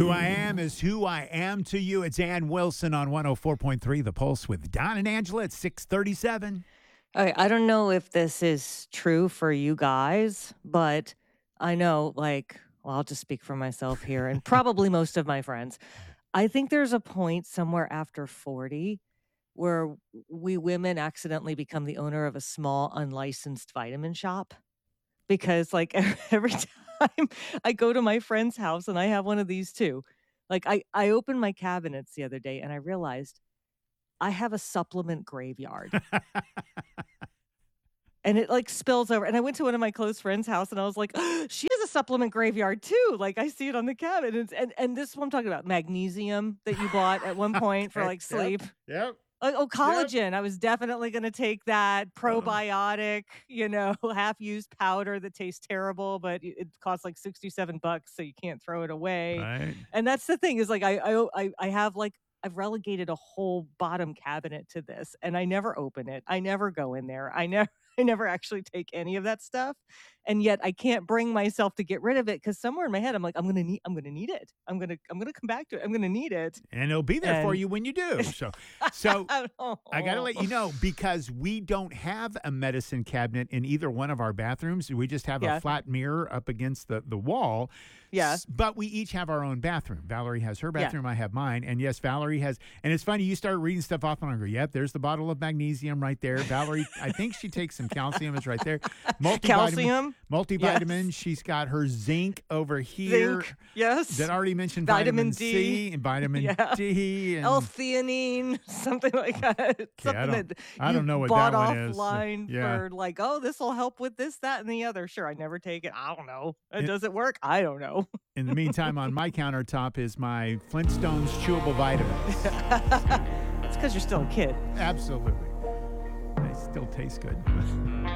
Who I am is who I am to you. It's Ann Wilson on 104.3 The Pulse with Don and Angela at 637. Okay, I don't know if this is true for you guys, but I know, well, I'll just speak for myself here and probably most of my friends. I think there's a point somewhere after 40 where we women accidentally become the owner of a small unlicensed vitamin shop because, every time I go to my friend's house and I have one of these too, I opened my cabinets the other day and I realized I have a supplement graveyard. And it, spills over, and I went to one of my close friends' house, and I was like, "She has a supplement graveyard too." I see it on the cabinets, and this is what I'm talking about, magnesium that you bought at one point for, Okay. Yep. sleep. Yep. Oh, Yep. collagen, I was definitely gonna take that. Probiotic, half-used powder that tastes terrible, but it costs, 67 bucks, so you can't throw it away. Right. And that's the thing is, I have, I've relegated a whole bottom cabinet to this, and I never open it. I never go in there. I never actually take any of that stuff, and yet I can't bring myself to get rid of it because somewhere in my head, I'm like, I'm gonna need it. I'm gonna come back to it. I'm gonna need it." And it'll be there for And you when you do. So I got to Oh. let you know because we don't have a medicine cabinet in either one of our bathrooms. We just have a Yeah. flat mirror up against the wall. Yeah. But we each have our own bathroom. Valerie has her Yeah. bathroom. I have mine. And yes, Valerie has. And it's funny, you start reading stuff off and I go, yep, there's the bottle of magnesium right there. Valerie, I think she takes some calcium. It's right there. Calcium? Multivitamin. Yes. She's got her zinc over here. Zinc, yes. That already mentioned Vitamin vitamin C D. and vitamin Yeah. D. And L-theanine, something like that. Something that I you don't know what bought that one is. offline Yeah. for "Oh, this will help with this, that, and the other." Sure, I never take it. I don't know. In Does it work? I don't know. in the meantime, on my countertop is my Flintstones chewable vitamins. It's because 'cause you're still a kid. Absolutely. They still taste good.